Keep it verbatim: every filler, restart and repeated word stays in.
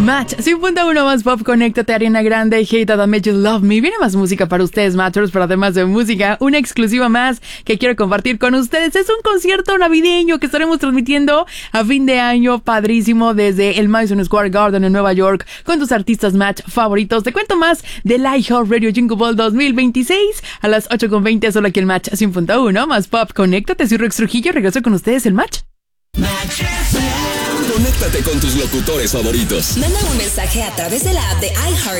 Match, cien punto uno más pop, conéctate, Ariana Grande, Hate That I Made You Love Me. Viene más música para ustedes, Matchers, pero además de música, una exclusiva más que quiero compartir con ustedes. Es un concierto navideño que estaremos transmitiendo a fin de año, padrísimo, desde el Madison Square Garden en Nueva York, con tus artistas Match favoritos. Te cuento más del iHeartRadio Jingle Ball dos mil veintiséis a las ocho con veinte, solo aquí el Match cien punto uno más pop. Conéctate, soy Rex Trujillo, regreso con ustedes el Match. Match F M. Conéctate con tus locutores favoritos. Manda un mensaje a través de la app de iHeart